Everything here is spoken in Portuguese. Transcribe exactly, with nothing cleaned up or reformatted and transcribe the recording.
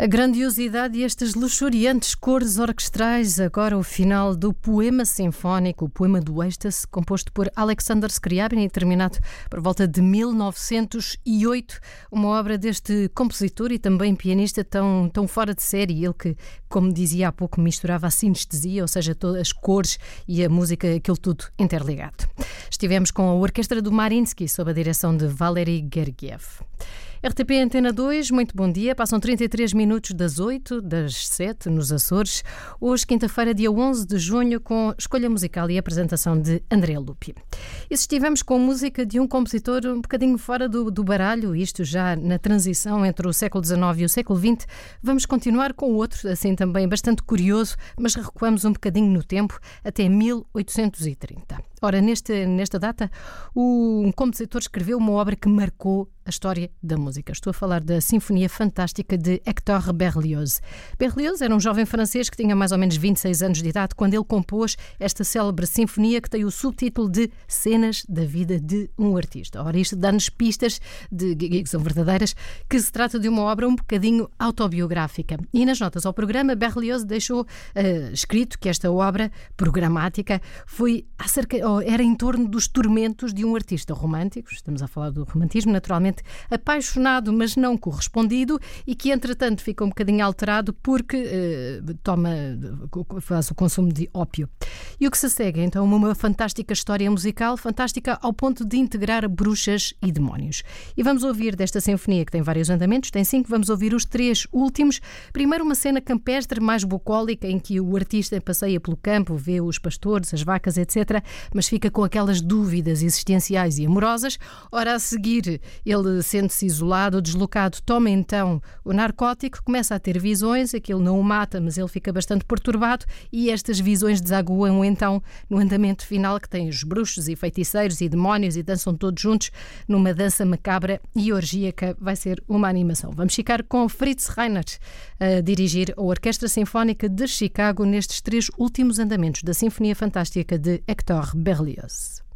A grandiosidade e estas luxuriantes cores orquestrais, agora o final do poema sinfónico, o poema do êxtase, composto por Alexander Scriabin e terminado por volta de mil novecentos e oito, uma obra deste compositor e também pianista tão, tão fora de série, ele que, como dizia há pouco, misturava a sinestesia, ou seja, todas as cores e a música, aquilo tudo interligado. Estivemos com a Orquestra do Mariinsky, sob a direção de Valery Gergiev. R T P Antena dois, muito bom dia. Passam trinta e três minutos das oito, das sete, nos Açores. Hoje, quinta-feira, dia onze de junho, com escolha musical e apresentação de André Lupi. E se estivemos com música de um compositor um bocadinho fora do, do baralho, isto já na transição entre o século dezenove e o século vinte, vamos continuar com outro, assim também bastante curioso, mas recuamos um bocadinho no tempo, até mil oitocentos e trinta. Ora, neste, nesta data, o, um compositor escreveu uma obra que marcou a história da música. Estou a falar da Sinfonia Fantástica de Hector Berlioz. Berlioz era um jovem francês que tinha mais ou menos vinte e seis anos de idade quando ele compôs esta célebre sinfonia que tem o subtítulo de Cenas da Vida de um Artista. Ora, isto dá-nos pistas, de, que são verdadeiras, que se trata de uma obra um bocadinho autobiográfica. E nas notas ao programa, Berlioz deixou uh, escrito que esta obra programática foi acerca, ou era em torno dos tormentos de um artista romântico, estamos a falar do romantismo, naturalmente apaixonado, mas não correspondido, e que entretanto fica um bocadinho alterado porque uh, toma, faz o consumo de ópio. E o que se segue então uma fantástica história musical, fantástica ao ponto de integrar bruxas e demónios. E vamos ouvir desta sinfonia, que tem vários andamentos, tem cinco, vamos ouvir os três últimos. Primeiro uma cena campestre, mais bucólica, em que o artista passeia pelo campo, vê os pastores, as vacas, etcétera, mas fica com aquelas dúvidas existenciais e amorosas. Ora, a seguir, ele sente-se isolado, deslocado, toma então o narcótico, começa a ter visões, aquilo não o mata, mas ele fica bastante perturbado, e estas visões desaguam então no andamento final, que tem os bruxos e feiticeiros e demónios e dançam todos juntos numa dança macabra e orgíaca. Vai ser uma animação. Vamos ficar com Fritz Reinhardt a dirigir a Orquestra Sinfónica de Chicago nestes três últimos andamentos da Sinfonia Fantástica de Hector Berlioz.